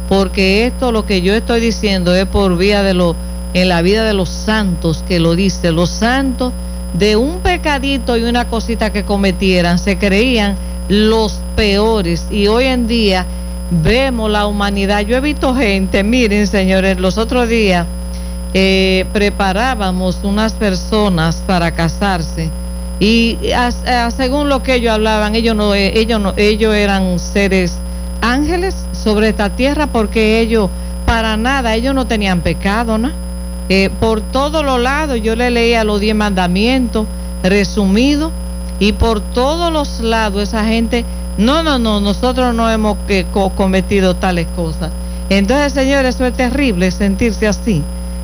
porque esto lo que yo estoy diciendo es por vía de en la vida de los santos que lo dice. Los santos, de un pecadito y una cosita que cometieran, se creían los peores, y hoy en día vemos la humanidad. Yo he visto gente, miren señores, los otros días preparábamos unas personas para casarse, y según lo que ellos hablaban, ellos eran seres ángeles sobre esta tierra, porque ellos para nada, ellos no tenían pecado, ¿no? Por todos los lados yo le leía los 10 mandamientos resumidos, y por todos los lados esa gente, no, nosotros no hemos cometido tales cosas. Entonces, señores, eso es terrible, sentirse así.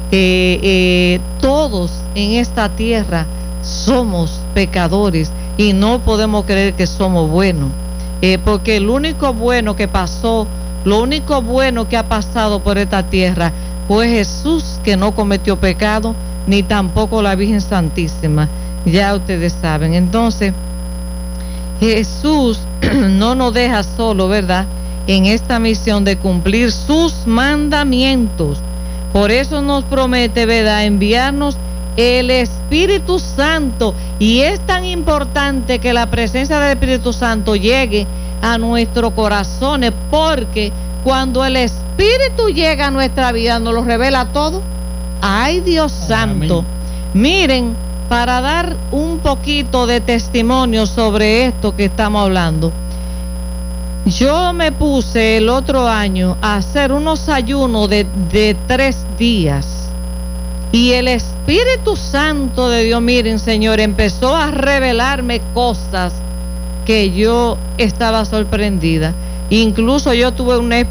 Todos en esta tierra somos pecadores y no podemos creer que somos buenos, porque lo único bueno que ha pasado por esta tierra fue Jesús, que no cometió pecado, ni tampoco la Virgen Santísima, ya ustedes saben. Entonces Jesús no nos deja solo, ¿verdad?, en esta misión de cumplir sus mandamientos. Por eso nos promete, ¿verdad?, enviarnos el Espíritu Santo, y es tan importante que la presencia del Espíritu Santo llegue a nuestros corazones, porque cuando el Espíritu llega a nuestra vida nos lo revela todo. Ay, Dios santo. Amén. Miren, para dar un poquito de testimonio sobre esto que estamos hablando, yo me puse el otro año a hacer unos ayunos de 3 días, y el Espíritu Santo de Dios, miren, Señor, empezó a revelarme cosas que yo estaba sorprendida. Incluso yo tuve una